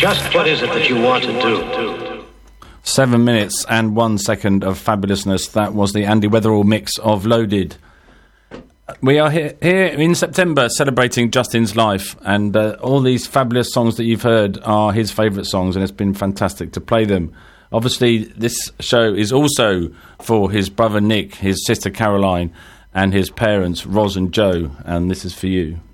Just what is it that you want to do? 7 minutes and 1 second of fabulousness. That was the Andy Weatherall mix of Loaded. We are here in September celebrating Justin's life, and all these fabulous songs that you've heard are his favourite songs, and it's been fantastic to play them. Obviously, this show is also for his brother Nick, his sister Caroline, and his parents Ros and Joe, and this is for you.